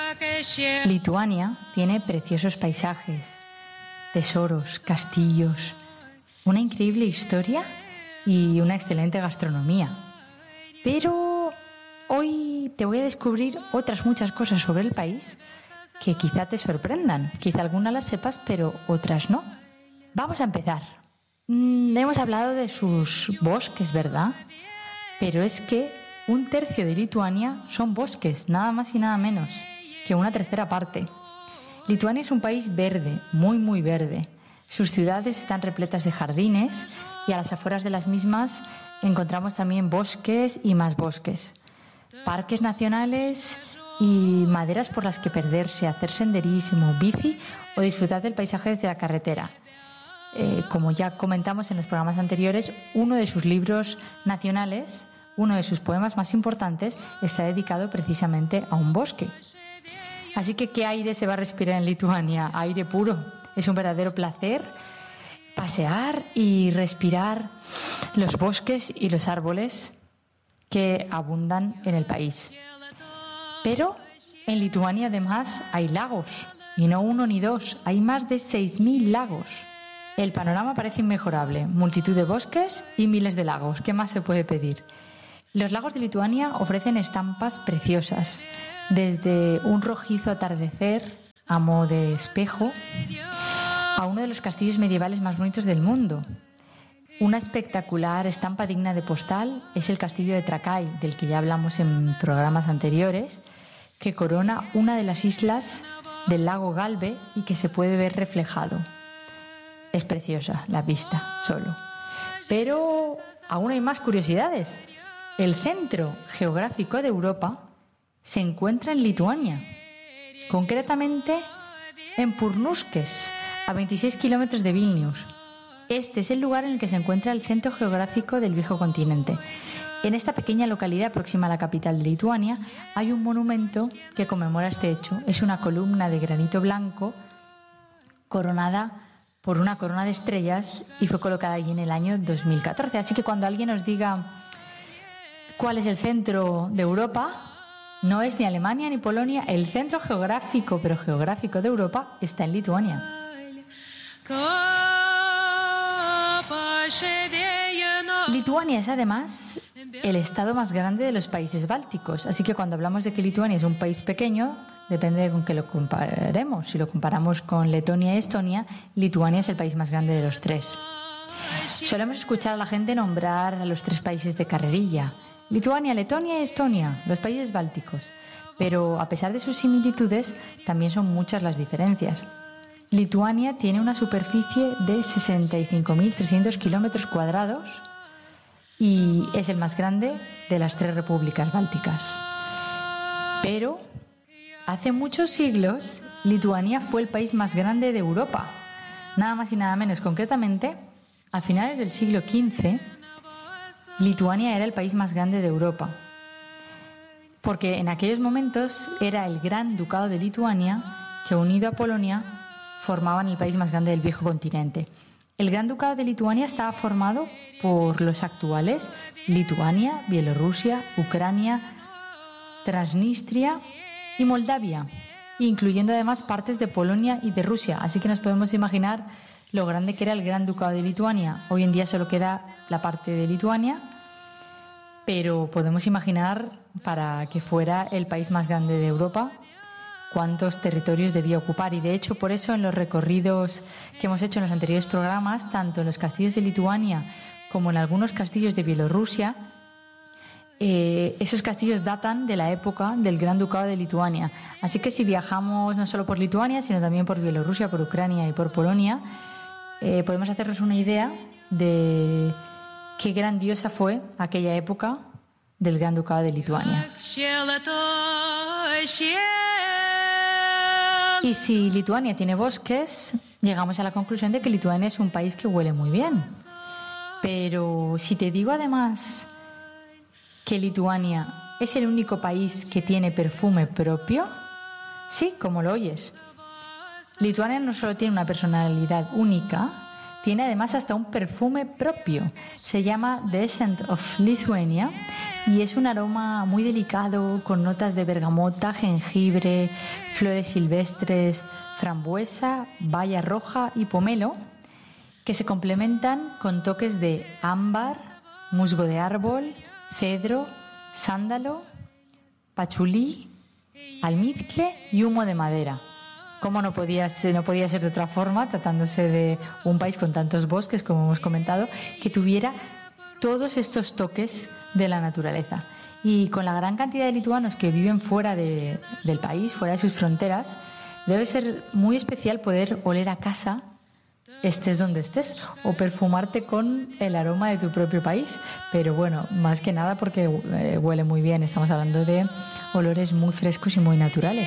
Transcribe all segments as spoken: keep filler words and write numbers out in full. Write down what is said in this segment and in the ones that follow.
Lituania tiene preciosos paisajes, tesoros, castillos, una increíble historia y una excelente gastronomía. Pero hoy te voy a descubrir otras muchas cosas sobre el país que quizá te sorprendan. Quizá algunas las sepas, pero otras no. Vamos a empezar. Mm, hemos hablado de sus bosques, ¿verdad? Pero es que un tercio de Lituania son bosques, nada más y nada menos que una tercera parte. Lituania es un país verde, muy muy verde. Sus ciudades están repletas de jardines y a las afueras de las mismas encontramos también bosques y más bosques, parques nacionales y maderas por las que perderse, hacer senderismo, bici o disfrutar del paisaje desde la carretera. Eh, como ya comentamos en los programas anteriores, uno de sus libros nacionales, uno de sus poemas más importantes, está dedicado precisamente a un bosque. Así que, ¿qué aire se va a respirar en Lituania? Aire puro. Es un verdadero placer pasear y respirar los bosques y los árboles que abundan en el país. Pero en Lituania además hay lagos, y no uno ni dos, hay más de seis mil lagos. El panorama parece inmejorable, multitud de bosques y miles de lagos. ¿Qué más se puede pedir? Los lagos de Lituania ofrecen estampas preciosas, desde un rojizo atardecer a modo de espejo a uno de los castillos medievales más bonitos del mundo. Una espectacular estampa digna de postal es el castillo de Trakai, del que ya hablamos en programas anteriores, que corona una de las islas del lago Galve y que se puede ver reflejado. Es preciosa la vista, solo. Pero aún hay más curiosidades. El centro geográfico de Europa se encuentra en Lituania, concretamente en Purnuskes, a veintiséis kilómetros de Vilnius. Este es el lugar en el que se encuentra el centro geográfico del viejo continente. En esta pequeña localidad próxima a la capital de Lituania hay un monumento que conmemora este hecho. Es una columna de granito blanco coronada por una corona de estrellas y fue colocada allí en el año dos mil catorce. Así que cuando alguien nos diga cuál es el centro de Europa, no es ni Alemania ni Polonia. El centro geográfico, pero geográfico de Europa, está en Lituania. Lituania es además el estado más grande de los países bálticos. Así que cuando hablamos de que Lituania es un país pequeño, depende de con qué lo comparemos. Si lo comparamos con Letonia y Estonia, Lituania es el país más grande de los tres. Solemos escuchar a la gente nombrar a los tres países de carrerilla: Lituania, Letonia y Estonia, los países bálticos. Pero a pesar de sus similitudes, también son muchas las diferencias. Lituania tiene una superficie de sesenta y cinco mil trescientos kilómetros cuadrados y es el más grande de las tres repúblicas bálticas. Pero hace muchos siglos, Lituania fue el país más grande de Europa. Nada más y nada menos. Concretamente, a finales del siglo quince, Lituania era el país más grande de Europa, porque en aquellos momentos era el Gran Ducado de Lituania que, unido a Polonia, formaban el país más grande del viejo continente. El Gran Ducado de Lituania estaba formado por los actuales Lituania, Bielorrusia, Ucrania, Transnistria y Moldavia, incluyendo además partes de Polonia y de Rusia. Así que nos podemos imaginar lo grande que era el Gran Ducado de Lituania. Hoy en día solo queda la parte de Lituania, pero podemos imaginar, para que fuera el país más grande de Europa, cuántos territorios debía ocupar. Y de hecho, por eso en los recorridos que hemos hecho en los anteriores programas, tanto en los castillos de Lituania como en algunos castillos de Bielorrusia, eh, esos castillos datan de la época del Gran Ducado de Lituania. Así que si viajamos no solo por Lituania, sino también por Bielorrusia, por Ucrania y por Polonia, eh, podemos hacernos una idea de qué grandiosa fue aquella época del Gran Ducado de Lituania. Y si Lituania tiene bosques, llegamos a la conclusión de que Lituania es un país que huele muy bien. Pero si te digo además que Lituania es el único país que tiene perfume propio, sí, como lo oyes. Lituania no solo tiene una personalidad única, Tiene además hasta un perfume propio. Se llama The Scent of Lithuania y es un aroma muy delicado con notas de bergamota, jengibre, flores silvestres, frambuesa, baya roja y pomelo, que se complementan con toques de ámbar, musgo de árbol, cedro, sándalo, pachulí, almizcle y humo de madera. ¿Cómo no podía ser, no podía ser de otra forma, tratándose de un país con tantos bosques, como hemos comentado, que tuviera todos estos toques de la naturaleza? Y con la gran cantidad de lituanos que viven fuera de, del país, fuera de sus fronteras, debe ser muy especial poder oler a casa, estés donde estés, o perfumarte con el aroma de tu propio país. Pero bueno, más que nada porque eh, huele muy bien. Estamos hablando de olores muy frescos y muy naturales.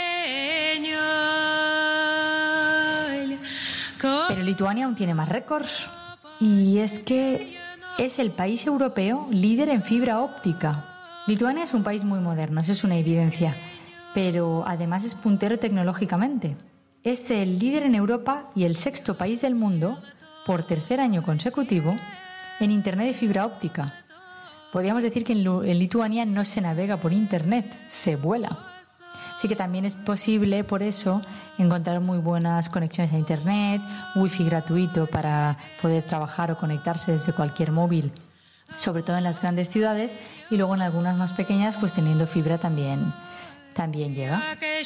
Pero Lituania aún tiene más récords, y es que es el país europeo líder en fibra óptica. Lituania es un país muy moderno, eso es una evidencia, pero además es puntero tecnológicamente. Es el líder en Europa y el sexto país del mundo, por tercer año consecutivo, en Internet de fibra óptica. Podríamos decir que en Lituania no se navega por Internet, se vuela. Así que también es posible, por eso, encontrar muy buenas conexiones a Internet, wifi gratuito para poder trabajar o conectarse desde cualquier móvil, sobre todo en las grandes ciudades, y luego en algunas más pequeñas, pues teniendo fibra también, también llega.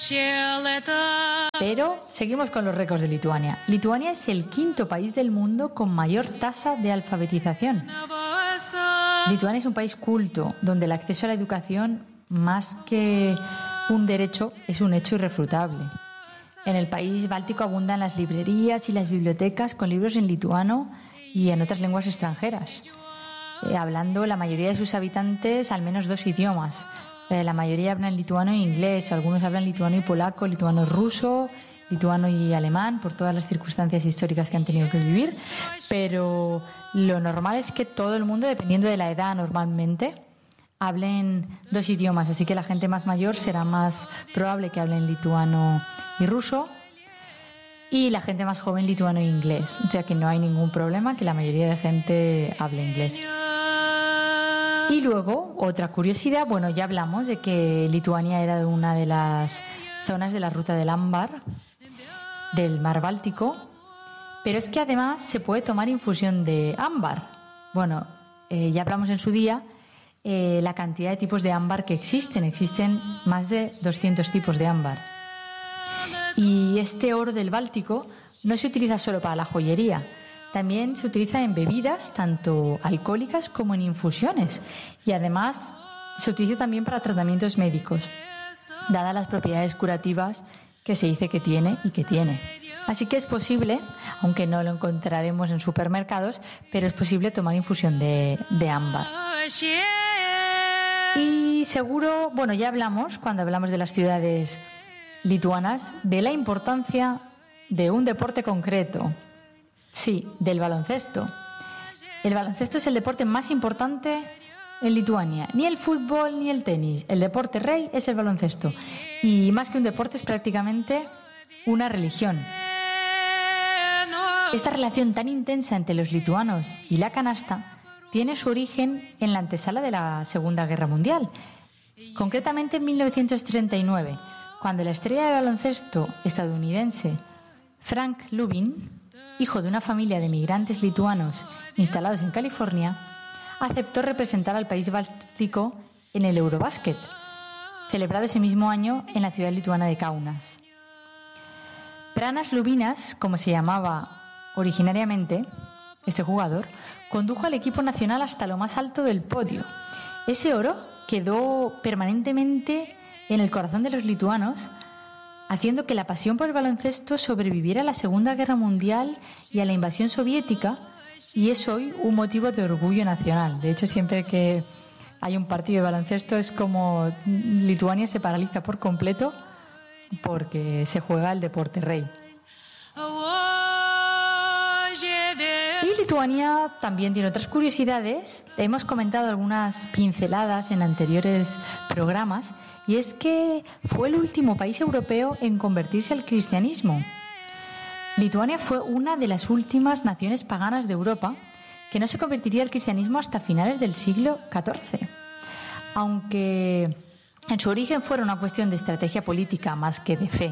Pero seguimos con los récords de Lituania. Lituania es el quinto país del mundo con mayor tasa de alfabetización. Lituania es un país culto, donde el acceso a la educación, más que un derecho, es un hecho irrefutable. En el país báltico abundan las librerías y las bibliotecas con libros en lituano y en otras lenguas extranjeras, eh, hablando la mayoría de sus habitantes al menos dos idiomas. Eh, la mayoría hablan lituano e inglés, algunos hablan lituano y polaco, lituano y ruso, lituano y alemán, por todas las circunstancias históricas que han tenido que vivir. Pero lo normal es que todo el mundo, dependiendo de la edad normalmente, hablen dos idiomas, así que la gente más mayor será más probable que hablen lituano y ruso, y la gente más joven lituano e inglés, o sea que no hay ningún problema que la mayoría de gente hable inglés. Y luego, otra curiosidad, bueno, ya hablamos de que Lituania era una de las zonas de la ruta del ámbar, del mar Báltico, pero es que además se puede tomar infusión de ámbar. Bueno, eh, ya hablamos en su día Eh, la cantidad de tipos de ámbar que existen. Existen más de doscientos tipos de ámbar. Y este oro del Báltico no se utiliza solo para la joyería, también se utiliza en bebidas, tanto alcohólicas como en infusiones. Y además se utiliza también para tratamientos médicos, dadas las propiedades curativas que se dice que tiene y que tiene. Así que es posible, aunque no lo encontraremos en supermercados, pero es posible tomar infusión de, de ámbar. Y seguro, bueno, ya hablamos, cuando hablamos de las ciudades lituanas, de la importancia de un deporte concreto. Sí, del baloncesto. El baloncesto es el deporte más importante en Lituania. Ni el fútbol ni el tenis. El deporte rey es el baloncesto. Y más que un deporte, es prácticamente una religión. Esta relación tan intensa entre los lituanos y la canasta tiene su origen en la antesala de la Segunda Guerra Mundial, concretamente en mil novecientos treinta y nueve, cuando la estrella de baloncesto estadounidense Frank Lubin, hijo de una familia de migrantes lituanos instalados en California, aceptó representar al país báltico en el Eurobasket, celebrado ese mismo año en la ciudad lituana de Kaunas. Pranas Lubinas, como se llamaba originariamente, este jugador condujo al equipo nacional hasta lo más alto del podio. Ese oro quedó permanentemente en el corazón de los lituanos, haciendo que la pasión por el baloncesto sobreviviera a la Segunda Guerra Mundial y a la invasión soviética, y es hoy un motivo de orgullo nacional. De hecho, siempre que hay un partido de baloncesto es como Lituania se paraliza por completo porque se juega el deporte rey. Y Lituania también tiene otras curiosidades. Hemos comentado algunas pinceladas en anteriores programas, y es que fue el último país europeo en convertirse al cristianismo. Lituania fue una de las últimas naciones paganas de Europa que no se convertiría al cristianismo hasta finales del siglo catorce. Aunque en su origen fuera una cuestión de estrategia política más que de fe.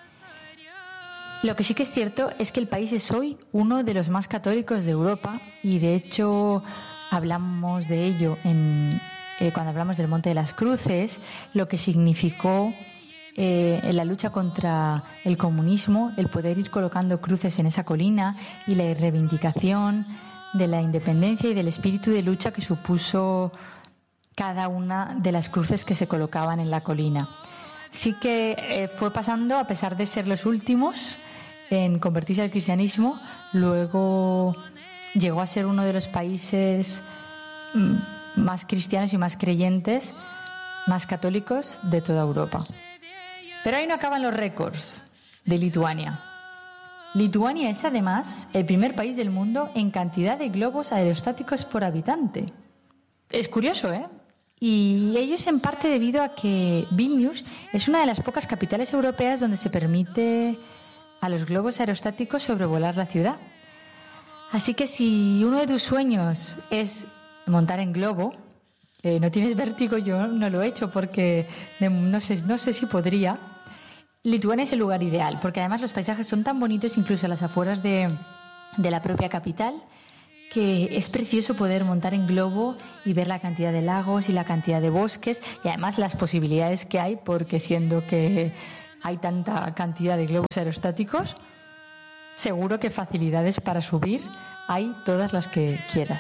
Lo que sí que es cierto es que el país es hoy uno de los más católicos de Europa y de hecho hablamos de ello en, eh, cuando hablamos del Monte de las Cruces, lo que significó eh, en la lucha contra el comunismo, el poder ir colocando cruces en esa colina y la reivindicación de la independencia y del espíritu de lucha que supuso cada una de las cruces que se colocaban en la colina. Así que eh, fue pasando, a pesar de ser los últimos en convertirse al cristianismo, luego llegó a ser uno de los países más cristianos y más creyentes, más católicos de toda Europa. Pero ahí no acaban los récords de Lituania. Lituania es además el primer país del mundo en cantidad de globos aerostáticos por habitante. Es curioso, ¿eh? Y ello es en parte debido a que Vilnius es una de las pocas capitales europeas donde se permite a los globos aerostáticos sobrevolar la ciudad. Así que si uno de tus sueños es montar en globo, eh, no tienes vértigo, yo no lo he hecho porque no sé, no sé si podría. Lituania es el lugar ideal porque además los paisajes son tan bonitos, incluso a las afueras de, de la propia capital, que es precioso poder montar en globo y ver la cantidad de lagos y la cantidad de bosques y además las posibilidades que hay, porque siendo que hay tanta cantidad de globos aerostáticos, seguro que facilidades para subir hay todas las que quieras.